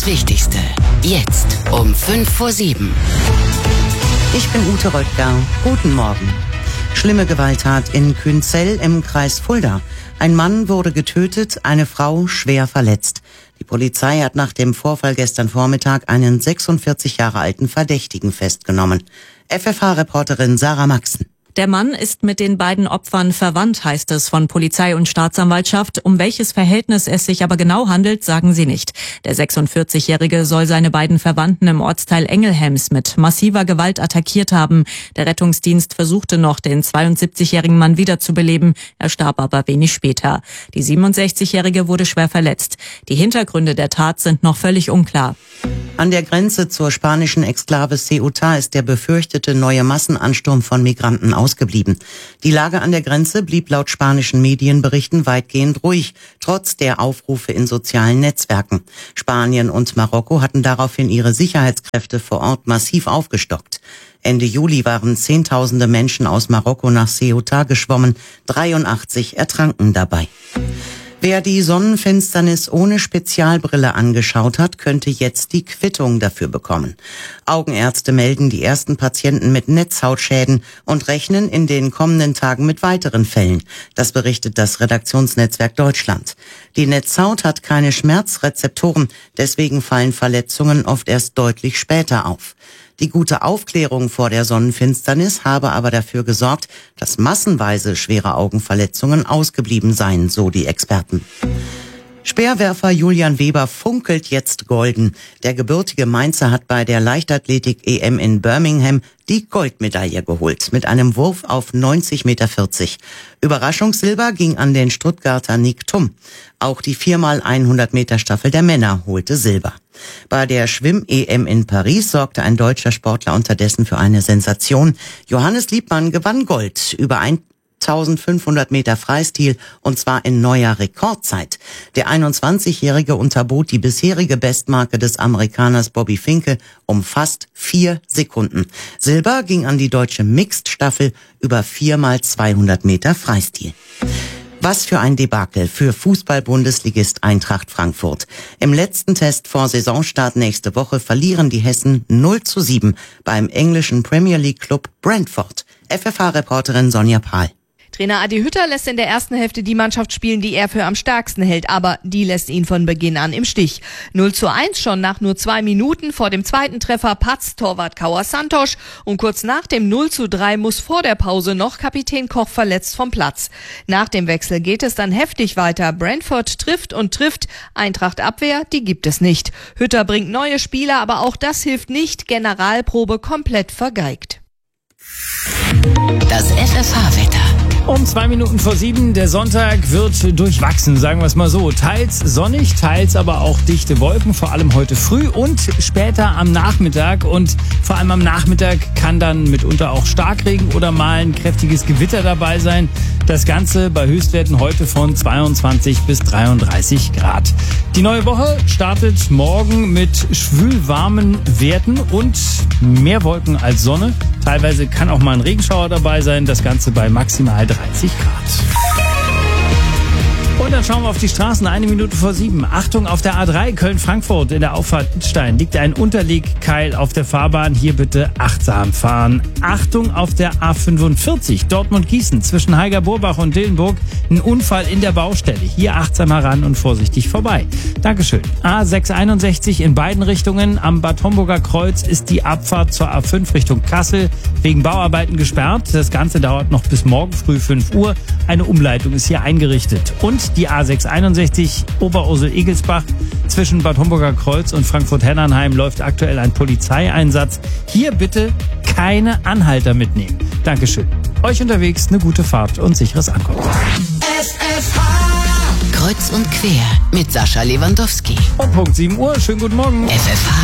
Das Wichtigste, jetzt um 6:55. Ich bin Ute Röttger. Guten Morgen. Schlimme Gewalttat in Künzell im Kreis Fulda. Ein Mann wurde getötet, eine Frau schwer verletzt. Die Polizei hat nach dem Vorfall gestern Vormittag einen 46 Jahre alten Verdächtigen festgenommen. FFH-Reporterin Sarah Maxen. Der Mann ist mit den beiden Opfern verwandt, heißt es von Polizei und Staatsanwaltschaft. Um welches Verhältnis es sich aber genau handelt, sagen sie nicht. Der 46-Jährige soll seine beiden Verwandten im Ortsteil Engelhems mit massiver Gewalt attackiert haben. Der Rettungsdienst versuchte noch, den 72-jährigen Mann wiederzubeleben. Er starb aber wenig später. Die 67-Jährige wurde schwer verletzt. Die Hintergründe der Tat sind noch völlig unklar. An der Grenze zur spanischen Exklave Ceuta ist der befürchtete neue Massenansturm von Migranten ausgeblieben. Die Lage an der Grenze blieb laut spanischen Medienberichten weitgehend ruhig, trotz der Aufrufe in sozialen Netzwerken. Spanien und Marokko hatten daraufhin ihre Sicherheitskräfte vor Ort massiv aufgestockt. Ende Juli waren Zehntausende Menschen aus Marokko nach Ceuta geschwommen, 83 ertranken dabei. Wer die Sonnenfinsternis ohne Spezialbrille angeschaut hat, könnte jetzt die Quittung dafür bekommen. Augenärzte melden die ersten Patienten mit Netzhautschäden und rechnen in den kommenden Tagen mit weiteren Fällen. Das berichtet das Redaktionsnetzwerk Deutschland. Die Netzhaut hat keine Schmerzrezeptoren, deswegen fallen Verletzungen oft erst deutlich später auf. Die gute Aufklärung vor der Sonnenfinsternis habe aber dafür gesorgt, dass massenweise schwere Augenverletzungen ausgeblieben seien, so die Experten. Speerwerfer Julian Weber funkelt jetzt golden. Der gebürtige Mainzer hat bei der Leichtathletik-EM in Birmingham die Goldmedaille geholt, mit einem Wurf auf 90,40 Meter. Überraschungssilber ging an den Stuttgarter Nick Thum. Auch die 4x100 Meter Staffel der Männer holte Silber. Bei der Schwimm-EM in Paris sorgte ein deutscher Sportler unterdessen für eine Sensation. Johannes Liebmann gewann Gold über 1500 Meter Freistil und zwar in neuer Rekordzeit. Der 21-Jährige unterbot die bisherige Bestmarke des Amerikaners Bobby Finke um fast 4 Sekunden. Silber ging an die deutsche Mixed-Staffel über 4x200 Meter Freistil. Was für ein Debakel für Fußball-Bundesligist Eintracht Frankfurt. Im letzten Test vor Saisonstart nächste Woche verlieren die Hessen 0:7 beim englischen Premier League Club Brentford. FFH-Reporterin Sonja Pahl. Trainer Adi Hütter lässt in der ersten Hälfte die Mannschaft spielen, die er für am stärksten hält, aber die lässt ihn von Beginn an im Stich. 0:1 schon nach nur 2 Minuten, vor dem zweiten Treffer patzt Torwart Kauer Santos und kurz nach dem 0:3 muss vor der Pause noch Kapitän Koch verletzt vom Platz. Nach dem Wechsel geht es dann heftig weiter. Brentford trifft und trifft, Eintracht Abwehr, die gibt es nicht. Hütter bringt neue Spieler, aber auch das hilft nicht, Generalprobe komplett vergeigt. Das FFH-Wetter. Um 6:02, der Sonntag wird durchwachsen, sagen wir es mal so. Teils sonnig, teils aber auch dichte Wolken, vor allem heute früh und später am Nachmittag. Und vor allem am Nachmittag kann dann mitunter auch Starkregen oder mal ein kräftiges Gewitter dabei sein. Das Ganze bei Höchstwerten heute von 22 bis 33 Grad. Die neue Woche startet morgen mit schwülwarmen Werten und mehr Wolken als Sonne. Teilweise kann auch mal ein Regenschauer dabei sein, das Ganze bei maximal 30 Grad. Und dann schauen wir auf die Straßen, 7:01. Achtung, auf der A3 Köln-Frankfurt in der Auffahrt Idstein liegt ein Unterlegkeil auf der Fahrbahn. Hier bitte achtsam fahren. Achtung, auf der A45 Dortmund-Gießen zwischen Heiger-Burbach und Dillenburg ein Unfall in der Baustelle. Hier achtsam heran und vorsichtig vorbei. Dankeschön. A661 in beiden Richtungen. Am Bad Homburger Kreuz ist die Abfahrt zur A5 Richtung Kassel wegen Bauarbeiten gesperrt. Das Ganze dauert noch bis morgen früh 5 Uhr. Eine Umleitung ist hier eingerichtet. Und die A661 Oberursel-Egelsbach zwischen Bad Homburger Kreuz und Frankfurt-Hennernheim läuft aktuell ein Polizeieinsatz. Hier bitte keine Anhalter mitnehmen. Dankeschön. Euch unterwegs eine gute Fahrt und sicheres Ankommen. Kreuz und quer mit Sascha Lewandowski. Um Punkt 7 Uhr. Schönen guten Morgen. FFH